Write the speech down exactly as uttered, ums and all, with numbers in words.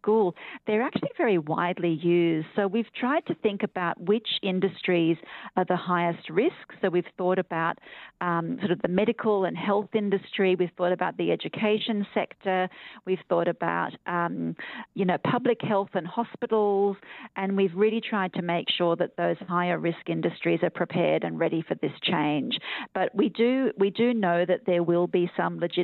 school, they're actually very widely used. So we've tried to think about which industries are the highest risk. So we've thought about um, sort of the medical and health industry. We've thought about the education sector. We've thought about, um, you know, public health and hospitals. And we've really tried to make sure that those higher risk industries are prepared and ready for this change. But we do we do know that there will be some legitimate